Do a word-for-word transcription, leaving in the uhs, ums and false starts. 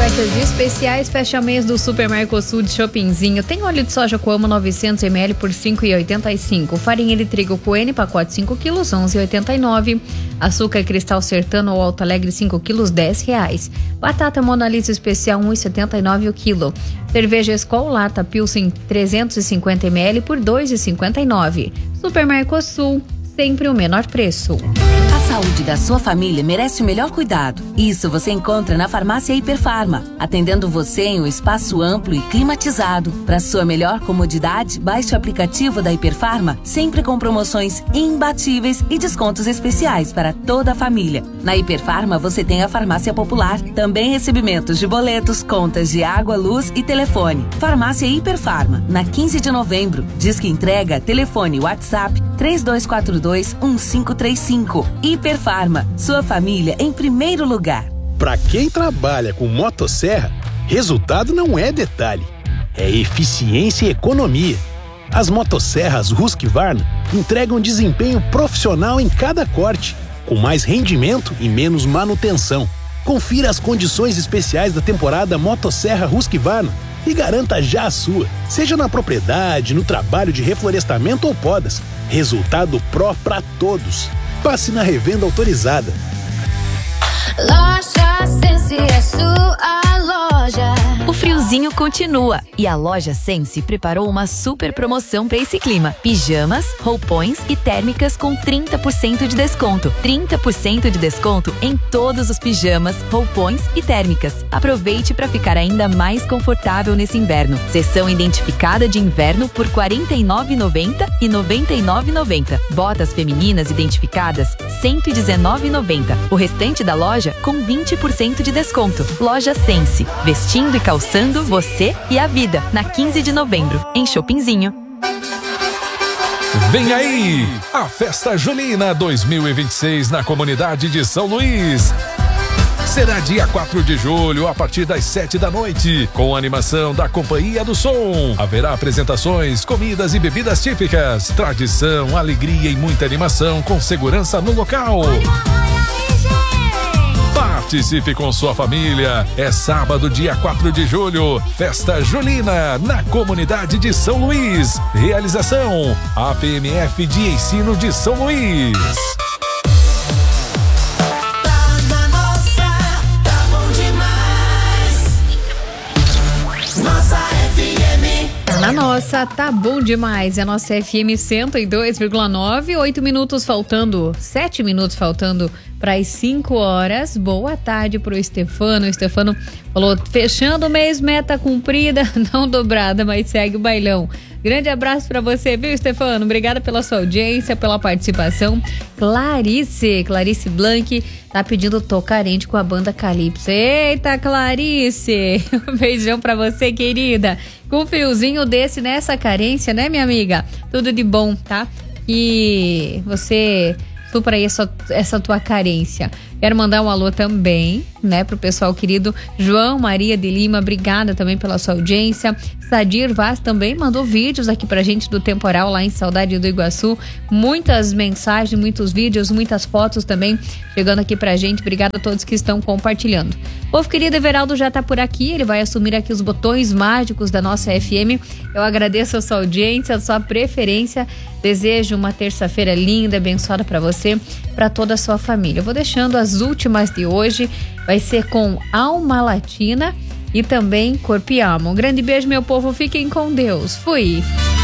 Ofertas especiais, fecha mês do Super Mercosul de Shoppingzinho. Tem óleo de soja Coamo novecentos mililitros por cinco reais e oitenta e cinco centavos. Farinha de trigo Coene, pacote cinco quilos, onze reais e oitenta e nove centavos. Açúcar Cristal Sertano ou Alto Alegre cinco quilos, dez reais. Batata Mona Lisa especial um real e setenta e nove centavos o quilo. Cerveja Skol Lata Pilsen trezentos e cinquenta mililitros por dois reais e cinquenta e nove centavos. Super Mercosul, sempre o menor preço. A saúde da sua família merece o melhor cuidado. Isso você encontra na Farmácia Hiperfarma, atendendo você em um espaço amplo e climatizado. Para sua melhor comodidade, baixe o aplicativo da Hiperfarma, sempre com promoções imbatíveis e descontos especiais para toda a família. Na Hiperfarma você tem a Farmácia Popular, também recebimentos de boletos, contas de água, luz e telefone. Farmácia Hiperfarma, na quinze de novembro. Diz que entrega, telefone WhatsApp três dois quatro dois um cinco três cinco. Hiperfarma, sua família em primeiro lugar. Para quem trabalha com motosserra, resultado não é detalhe, é eficiência e economia. As motosserras Husqvarna entregam desempenho profissional em cada corte, com mais rendimento e menos manutenção. Confira as condições especiais da temporada Motosserra Husqvarna e garanta já a sua, seja na propriedade, no trabalho de reflorestamento ou podas. Resultado Pro para todos. Passe na revenda autorizada. Loja Sense é sua loja. O friozinho continua e a Loja Sense preparou uma super promoção para esse clima. Pijamas, roupões e térmicas com trinta por cento de desconto. trinta por cento de desconto em todos os pijamas, roupões e térmicas. Aproveite para ficar ainda mais confortável nesse inverno. Seção identificada de inverno por quarenta e nove reais e noventa centavos e noventa e nove reais e noventa centavos. Botas femininas identificadas cento e dezenove reais e noventa centavos. O restante da loja com vinte por cento de desconto. Loja Sense, vestindo e calçando você e a vida, na quinze de novembro, em Shoppingzinho. Vem aí, a Festa Junina dois mil e vinte e seis na comunidade de São Luís. Será dia quatro de julho, a partir das sete da noite, com a animação da Companhia do Som. Haverá apresentações, comidas e bebidas típicas, tradição, alegria e muita animação com segurança no local. Participe com sua família. É sábado, dia quatro de julho. Festa Junina, na comunidade de São Luís. Realização: A P M F de Ensino de São Luís. Na nossa, tá bom demais. É a nossa F M cento e dois vírgula nove, oito minutos faltando, sete minutos faltando para as cinco horas. Boa tarde pro Stefano. O Stefano falou: fechando o mês, meta cumprida, não dobrada, mas segue o bailão. Grande abraço para você, viu, Stefano? Obrigada pela sua audiência, pela participação. Clarice, Clarice Blanc, tá pedindo Tô Carente com a banda Calypso. Eita, Clarice! Um beijão pra você, querida. Com um fiozinho desse nessa carência, né, minha amiga? Tudo de bom, tá? E você supra aí essa, essa tua carência. Quero mandar um alô também, né, pro pessoal querido João Maria de Lima, obrigada também pela sua audiência. Sadir Vaz também mandou vídeos aqui pra gente do temporal lá em Saudade do Iguaçu. Muitas mensagens, muitos vídeos, muitas fotos também chegando aqui pra gente. Obrigada a todos que estão compartilhando. Povo querido, Everaldo já tá por aqui, ele vai assumir aqui os botões mágicos da nossa F M. Eu agradeço a sua audiência, a sua preferência. Desejo uma terça-feira linda, abençoada pra você, pra toda a sua família. Eu vou deixando as últimas de hoje, vai ser com Alma Latina e também Corpo e Alma. Um grande beijo, meu povo, fiquem com Deus. Fui!